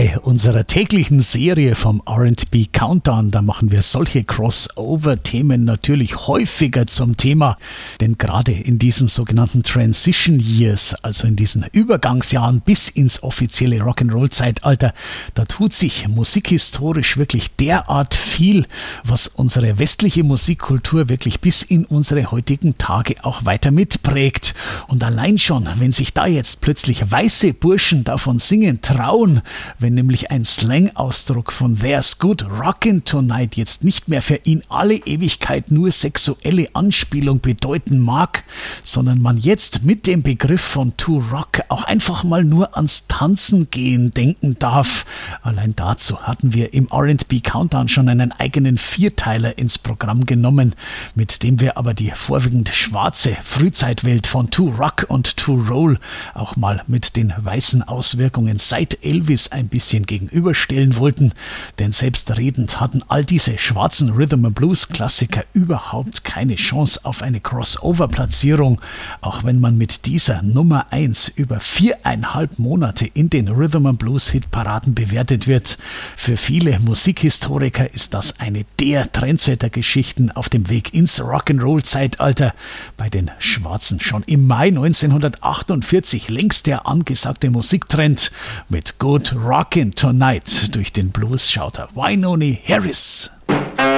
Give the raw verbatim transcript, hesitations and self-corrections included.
Teile unserer täglichen Serie vom R and B Countdown. Da machen wir solche Crossover-Themen natürlich häufiger zum Thema, denn gerade in diesen sogenannten Transition Years, also in diesen Übergangsjahren bis ins offizielle Rock'n'Roll-Zeitalter, da tut sich musikhistorisch wirklich derart viel, was unsere westliche Musikkultur wirklich bis in unsere heutigen Tage auch weiter mitprägt. Und allein schon, wenn sich da jetzt plötzlich weiße Burschen davon singen trauen, wenn nämlich ein Slang-Ausdruck von There's Good Rockin' Tonight jetzt nicht mehr für ihn alle Ewigkeit nur sexuelle Anspielung bedeuten mag, sondern man jetzt mit dem Begriff von To Rock auch einfach mal nur ans Tanzen gehen denken darf. Allein dazu hatten wir im R and B Countdown schon einen eigenen Vierteiler ins Programm genommen, mit dem wir aber die vorwiegend schwarze Frühzeitwelt von To Rock und To Roll auch mal mit den weißen Auswirkungen seit Elvis ein bisschen gegenüberstellen wollten, denn selbstredend hatten all diese schwarzen Rhythm and Blues Klassiker überhaupt keine Chance auf eine Crossover-Platzierung, auch wenn man mit dieser Nummer eins über viereinhalb Monate in den Rhythm and Blues Hitparaden bewertet wird. Für viele Musikhistoriker ist das eine der Trendsetter-Geschichten auf dem Weg ins Rock'n'Roll-Zeitalter. Bei den Schwarzen schon im Mai neunzehnhundertachtundvierzig längst der angesagte Musiktrend mit Good Rockin' Tonight durch den Blues-Schauter Wynonie Harris.